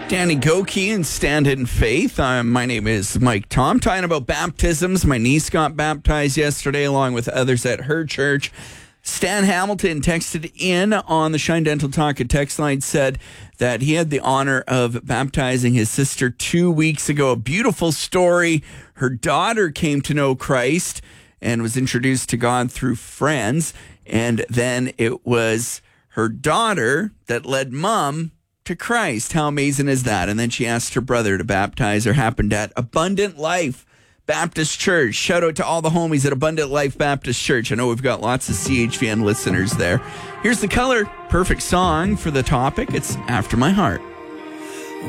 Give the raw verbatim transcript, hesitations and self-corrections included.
Danny Goki and Stand in Faith. Uh, my name is Mike Tom. Talking about baptisms. My niece got baptized yesterday along with others at her church. Stan Hamilton texted in on the Shine Dental Talk text line, said that he had the honor of baptizing his sister two weeks ago. A beautiful story. Her daughter came to know Christ and was introduced to God through friends. And then it was her daughter that led mom to Christ. How amazing is that? And then she asked her brother to baptize her. Happened at Abundant Life Baptist Church. Shout out to all the homies at Abundant Life Baptist Church. I know we've got lots of C H V N listeners there. Here's the color. Perfect song for the topic. It's After My Heart.